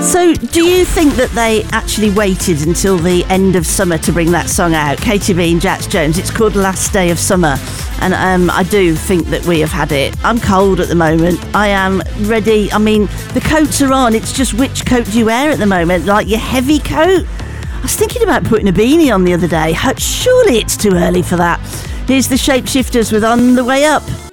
So, do you think that they actually waited until the end of summer to bring that song out? KTV and Jax Jones. It's called Last Day of Summer. And I do think that we have had it. I'm cold at the moment. I am ready. I mean, the coats are on. It's just which coat do you wear at the moment? Like your heavy coat? I was thinking about putting a beanie on the other day. Surely it's too early for that. Here's the Shapeshifters with On the Way Up.